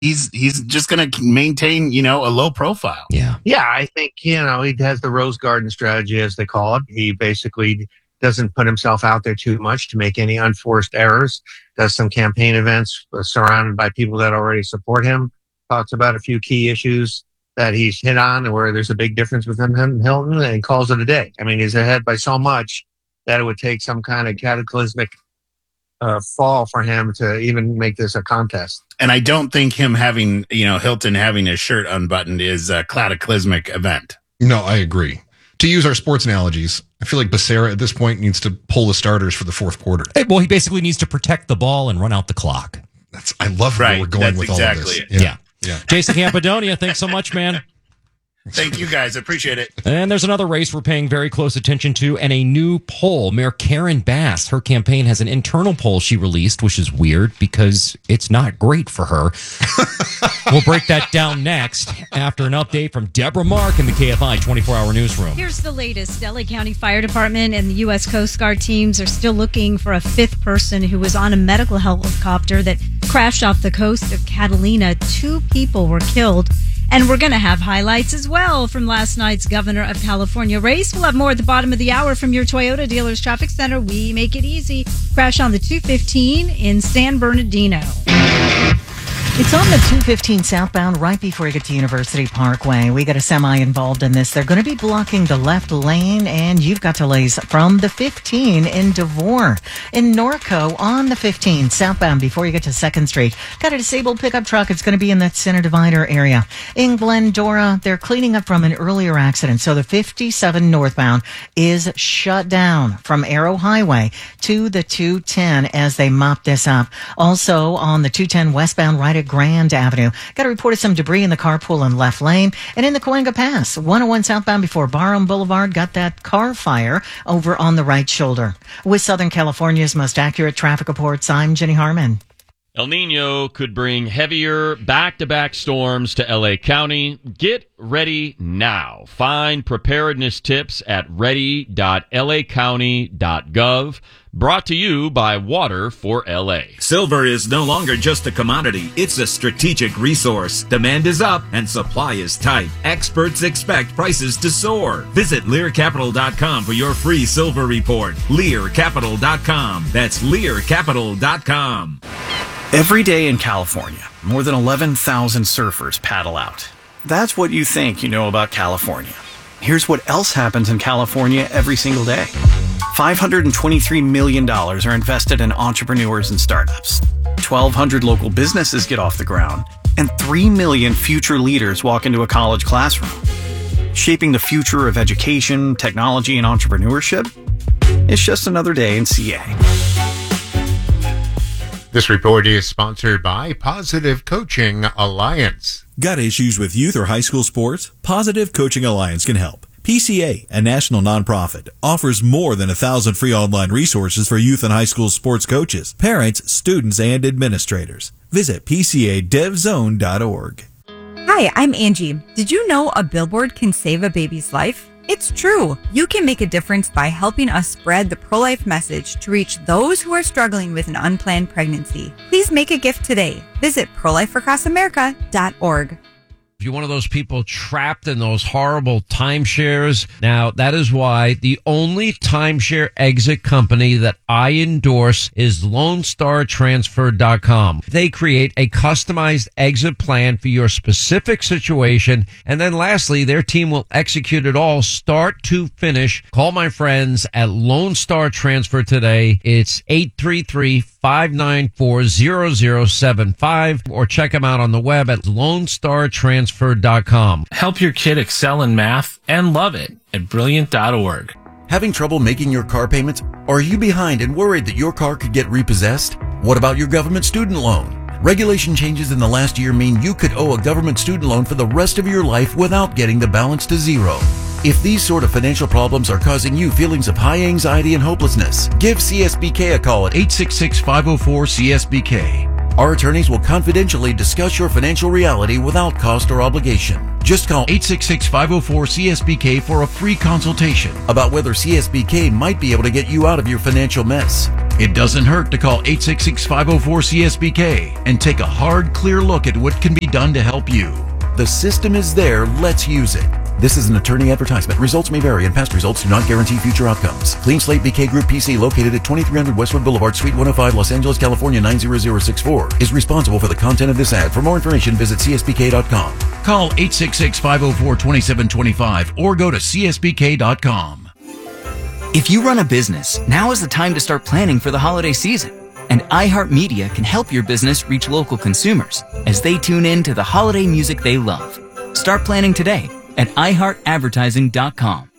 he's just going to maintain, a low profile. Yeah. Yeah, I think, he has the Rose Garden strategy, as they call it. He basically doesn't put himself out there too much to make any unforced errors, does some campaign events surrounded by people that already support him, talks about a few key issues that he's hit on and where there's a big difference with him and Hilton, and calls it a day. I mean, he's ahead by so much that it would take some kind of cataclysmic fall for him to even make this a contest. And I don't think him having, Hilton having his shirt unbuttoned is a cataclysmic event. No, I agree. To use our sports analogies, I feel like Becerra at this point needs to pull the starters for the fourth quarter. Well, he basically needs to protect the ball and run out the clock. I love where we're going with all of this. Yeah. Jason Campidonia, thanks so much, man. Thank you, guys. I appreciate it. And there's another race we're paying very close attention to, and a new poll. Mayor Karen Bass, her campaign has an internal poll she released, which is weird because it's not great for her. We'll break that down next after an update from Deborah Mark in the KFI 24-hour newsroom. Here's the latest. LA County Fire Department and the U.S. Coast Guard teams are still looking for a fifth person who was on a medical helicopter that crashed off the coast of Catalina. 2 people were killed. And we're going to have highlights as well from last night's Governor of California race. We'll have more at the bottom of the hour from your Toyota Dealers Traffic Center. We make it easy. Crash on the 215 in San Bernardino. It's on the 215 southbound right before you get to University Parkway. We got a semi involved in this. They're going to be blocking the left lane, and you've got delays from the 15 in Devore. In Norco on the 15 southbound before you get to 2nd Street. Got a disabled pickup truck. It's going to be in that center divider area. In Glendora, they're cleaning up from an earlier accident. So the 57 northbound is shut down from Arrow Highway to the 210 as they mop this up. Also on the 210 westbound right at Grand Avenue. Got a report of some debris in the carpool and left lane. And in the Cahuenga Pass, 101 southbound before Barham Boulevard, got that car fire over on the right shoulder. With Southern California's most accurate traffic reports, I'm Jenny Harmon. El Nino could bring heavier back-to-back storms to LA County. Get ready now. Find preparedness tips at ready.lacounty.gov. Brought to you by Water for LA. Silver is no longer just a commodity. It's a strategic resource. Demand is up and supply is tight. Experts expect prices to soar. Visit LearCapital.com for your free silver report. LearCapital.com. That's LearCapital.com. Every day in California, more than 11,000 surfers paddle out. That's what you think you know about California. Here's what else happens in California every single day. $523 million are invested in entrepreneurs and startups. 1,200 local businesses get off the ground, and 3 million future leaders walk into a college classroom. Shaping the future of education, technology, and entrepreneurship? It's just another day in CA. This report is sponsored by Positive Coaching Alliance. Got issues with youth or high school sports? Positive Coaching Alliance can help. PCA, a national nonprofit, offers more than 1,000 free online resources for youth and high school sports coaches, parents, students, and administrators. Visit PCADevZone.org. Hi, I'm Angie. Did you know a billboard can save a baby's life? It's true. You can make a difference by helping us spread the pro-life message to reach those who are struggling with an unplanned pregnancy. Please make a gift today. Visit prolifeacrossamerica.org. If you're one of those people trapped in those horrible timeshares, now that is why the only timeshare exit company that I endorse is LoneStarTransfer.com. They create a customized exit plan for your specific situation. And then lastly, their team will execute it all start to finish. Call my friends at Lone Star Transfer today. It's 833-594-0075 or check them out on the web at LoneStarTransfer.com. Help your kid excel in math and love it at Brilliant.org. Having trouble making your car payments? Or are you behind and worried that your car could get repossessed? What about your government student loan? Regulation changes in the last year mean you could owe a government student loan for the rest of your life without getting the balance to zero. If these sort of financial problems are causing you feelings of high anxiety and hopelessness, give CSBK a call at 866-504-CSBK. Our attorneys will confidentially discuss your financial reality without cost or obligation. Just call 866-504-CSBK for a free consultation about whether CSBK might be able to get you out of your financial mess. It doesn't hurt to call 866-504-CSBK and take a hard, clear look at what can be done to help you. The system is there. Let's use it. This is an attorney advertisement. Results may vary, and past results do not guarantee future outcomes. Clean Slate BK Group PC, located at 2300 Westwood Boulevard, Suite 105, Los Angeles, California 90064, is responsible for the content of this ad. For more information, visit CSBK.com. Call 866-504-2725 or go to CSBK.com. If you run a business, now is the time to start planning for the holiday season. And iHeartMedia can help your business reach local consumers as they tune in to the holiday music they love. Start planning today at iHeartAdvertising.com.